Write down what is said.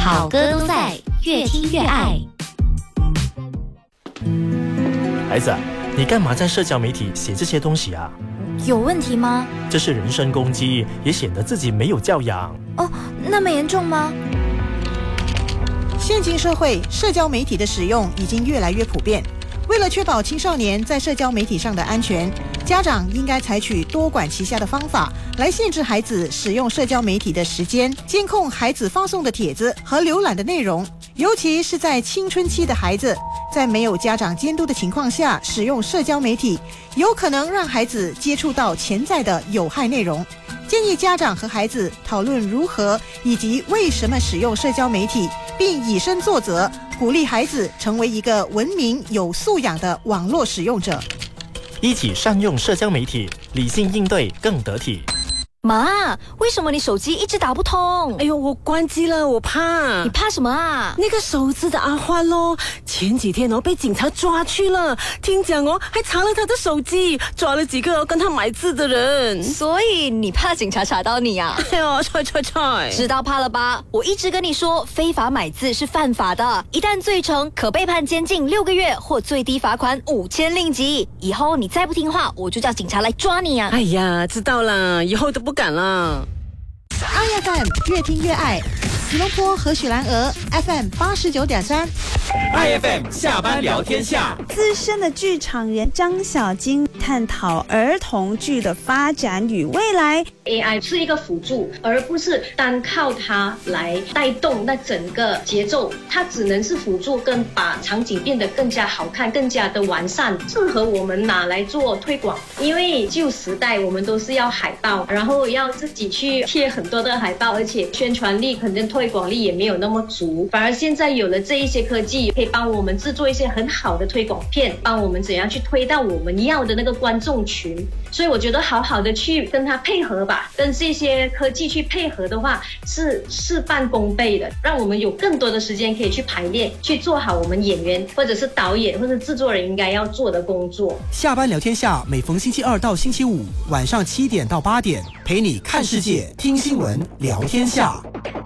好歌都在，越听越爱。 孩子，你干嘛在社交媒体写这些东西啊？ 有问题吗？ 这是人身攻击，也显得自己没有教养。 哦，那么严重吗？ 现今社会，社交媒体的使用已经越来越普遍。为了确保青少年在社交媒体上的安全，家长应该采取多管齐下的方法来限制孩子使用社交媒体的时间，监控孩子发送的帖子和浏览的内容，尤其是在青春期的孩子，在没有家长监督的情况下使用社交媒体，有可能让孩子接触到潜在的有害内容。建议家长和孩子讨论如何以及为什么使用社交媒体，并以身作则，鼓励孩子成为一个文明有素养的网络使用者。 一起善用社交媒体，理性应对更得体。 妈，为什么你手机一直打不通？ 哎呦，我关机了，我怕。 你怕什么啊？ 那个手指的阿欢咯，前几天被警察抓去了，听讲还查了他的手机，抓了几个跟他买字的人。 所以你怕警察查到你啊？ 哎呦，踹！ 知道怕了吧？我一直跟你说，非法买字是犯法的，一旦罪成，可被判监禁6个月或最低罚款5000令吉。以后你再不听话，我就叫警察来抓你啊！ 哎呀，知道了，以后都不敢了。 IFM 越听越爱，吉隆坡和许兰娥 FM 89.3。 IFM 下班聊天下， 资深的剧场人张小金探讨儿童剧的发展与未来。 AI 是一个辅助，而不是单靠它来带动那整个节奏，它只能是辅助，跟把场景变得更加好看，更加的完善，适合我们拿来做推广。因为旧时代我们都是要海报，然后要自己去贴很多的海报，而且宣传力可能推广力也没有那么足，反而现在有了这一些科技，可以帮我们制作一些很好的推广片，帮我们怎样去推到我们要的那个观众群。所以我觉得好好的去跟它配合吧，跟这些科技去配合的话，是事半功倍的，让我们有更多的时间可以去排练，去做好我们演员或者是导演或者制作人应该要做的工作。 下班聊天下，每逢星期二到星期五晚上7点到8点，陪你看世界、听新闻、聊天下。